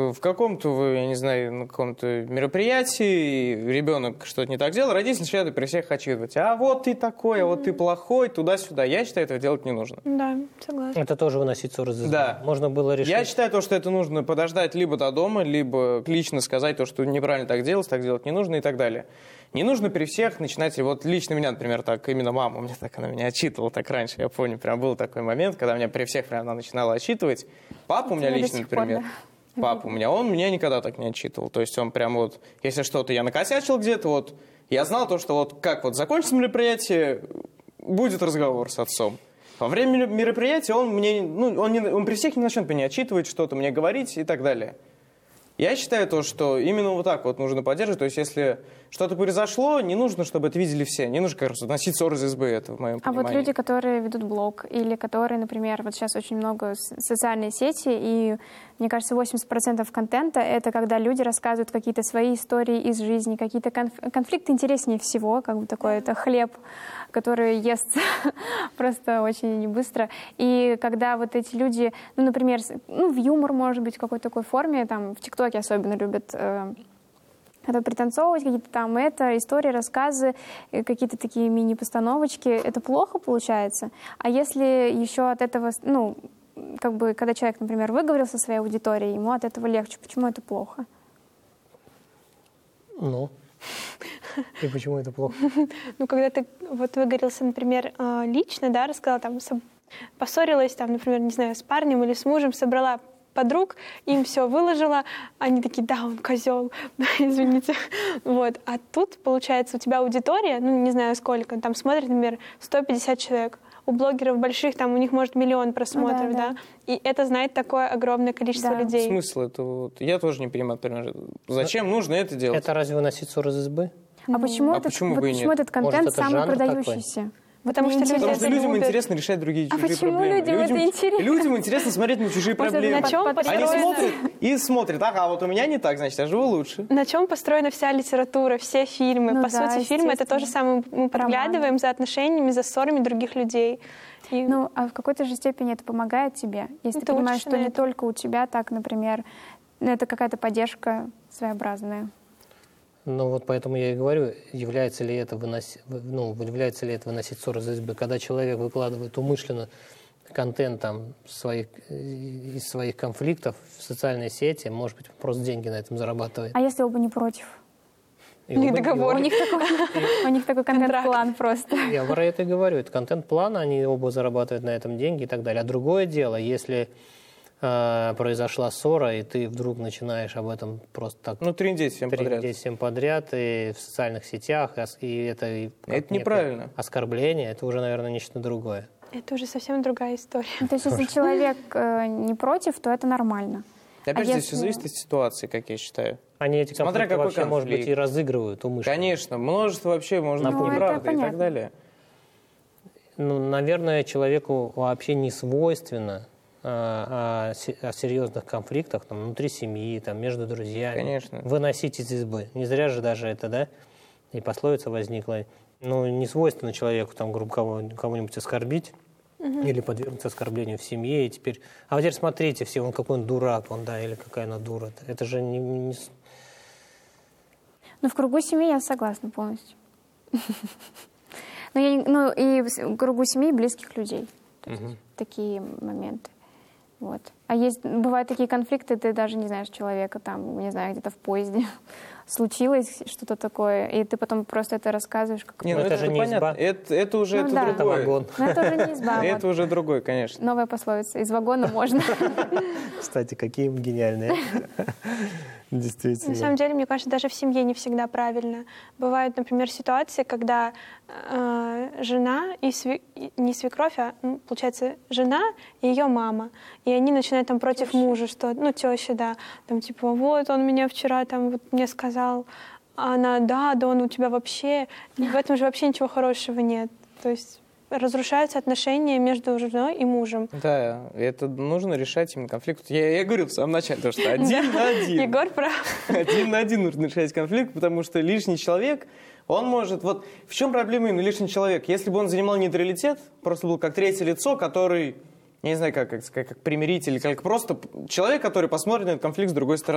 в каком-то, я не знаю, на каком-то мероприятии ребенок что-то не так делал, родители начинают при всех отчитывать. А вот ты такой, а вот ты плохой, туда-сюда. Я считаю, этого делать не нужно. Да, согласна. Это тоже выносить ссоры из избы. Да. Можно было решить. Я считаю, то, что это нужно подождать либо до дома, либо лично сказать то, что неправильно так делать не нужно и так далее. Не нужно при всех начинать, вот лично меня, например, так, именно мама, мне так, она меня отчитывала так раньше, я помню, прям был такой момент, когда меня при всех прям она начинала отчитывать. Папа у меня лично, например, папа у меня, он меня никогда так не отчитывал, то есть он прям вот, если что-то я накосячил где-то, вот, я знал то, что вот как вот закончится мероприятие, будет разговор с отцом. Во время мероприятия он мне, он при всех не начнет меня отчитывать, что-то мне говорить и так далее. Я считаю то, что именно вот так вот нужно поддерживать. То есть, если что-то произошло, не нужно, чтобы это видели все. Не нужно как раз носить ссоры из избы, это в моем понимании. А вот люди, которые ведут блог, или которые, например, вот сейчас очень много социальные сети, и, мне кажется, 80% контента — это когда люди рассказывают какие-то свои истории из жизни, какие-то конфликты интереснее всего, как бы такой это хлеб, который ест просто очень быстро. И когда вот эти люди, например, в юмор, может быть, в какой-то такой форме, там, в ТикТоке особенно любят это пританцовывать, какие-то там истории, рассказы, какие-то такие мини-постановочки, это плохо получается. А если еще от этого, как бы, когда человек, например, выговорился со своей аудиторией, ему от этого легче, почему это плохо? И почему это плохо? Когда ты вот выговорился, например, лично, да, рассказала, там, поссорилась, там, например, не знаю, с парнем или с мужем, собрала подруг, им все выложила, они такие, да, он козел, извините. Вот. А тут, получается, у тебя аудитория, не знаю сколько, там смотрит, например, 150 человек. У блогеров больших, там у них может 1 миллион просмотров, да. И это знает такое огромное количество людей. Смысл это вот, я тоже не понимаю, например, зачем нужно это делать? Это разве выносить ссоры из избы? А почему этот контент самый продающийся? Потому что людям интересно решать другие чужие проблемы. Людям это интересно? Людям интересно смотреть на чужие проблемы. Они смотрят, ага, вот у меня не так, значит, я живу лучше. На чем построена вся литература, все фильмы? По сути, фильмы — это то же самое. Мы подглядываем за отношениями, за ссорами других людей. А в какой-то же степени это помогает тебе, если ты понимаешь, что не только у тебя так, например, это какая-то поддержка своеобразная. Вот поэтому я и говорю, является ли это выносить ссоры из избы, когда человек выкладывает умышленно контент там, из своих конфликтов в социальные сети, может быть, просто деньги на этом зарабатывает. А если оба не против? У них договор. У них такой контент-план просто. Я про это и говорю. Это контент-план, они оба зарабатывают на этом деньги и так далее. А другое дело, если произошла ссора, и ты вдруг начинаешь об этом просто так... трындеть всем подряд. И в социальных сетях, и это неправильно. Оскорбление, это уже, наверное, нечто другое. Это уже совсем другая история. То есть, если человек не против, то это нормально. Опять же, все зависит от ситуации, как я считаю. Они эти конфликты вообще, может быть, и разыгрывают умышленно. Конечно, множество вообще, может быть, неправды и так далее. Наверное, человеку вообще не свойственно о серьезных конфликтах внутри семьи, между друзьями. Конечно. Выносить из избы. Не зря же даже это, да, и пословица возникла. Не свойственно человеку, грубо кого-нибудь оскорбить или подвергнуть оскорблению в семье. И теперь, а теперь смотрите, все, он какой он дурак, или какая она дура. Это же не... В кругу семьи я согласна полностью. И в кругу семьи близких людей. Такие моменты. Вот. А бывают такие конфликты, ты даже не знаешь человека, не знаю, где-то в поезде случилось что-то такое, и ты потом просто это рассказываешь. Это же не изба. Это уже другое. Это вагон. Это уже не изба. Это уже другой, конечно. Новая пословица. Из вагона можно. Кстати, какие гениальные. Действительно. На самом деле, мне кажется, даже в семье не всегда правильно. Бывают, например, ситуации, когда жена и не свекровь, а, получается, жена и ее мама. И они начинают против мужа, что, теща, да, вот он меня вчера мне сказал, а она, да, он у тебя вообще... И в этом же вообще ничего хорошего нет. То есть разрушаются отношения между женой и мужем. Да, это нужно решать именно конфликт. Я говорил в самом начале, то, что один на один. Егор прав. 1 на 1 нужно решать конфликт, потому что лишний человек, он может... Вот в чем проблема именно лишний человек? Если бы он занимал нейтралитет, просто был как третье лицо, который, я не знаю, как примиритель, как просто человек, который посмотрит на этот конфликт с другой стороны.